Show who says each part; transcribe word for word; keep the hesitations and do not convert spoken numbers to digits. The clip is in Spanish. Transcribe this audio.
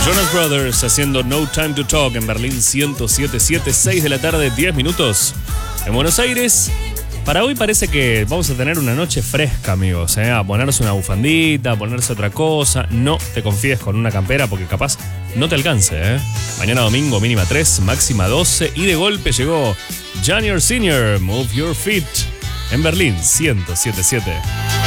Speaker 1: Jonas Brothers haciendo No Time to Talk en Berlín ciento siete punto siete, seis de la tarde, diez minutos. En Buenos Aires, para hoy parece que vamos a tener una noche fresca, amigos, ¿eh? A ponerse una bufandita, a ponerse otra cosa. No te confíes con una campera porque capaz no te alcance, ¿eh? Mañana domingo mínima tres, máxima doce y de golpe llegó Junior Senior, Move Your Feet en Berlín ciento siete punto siete.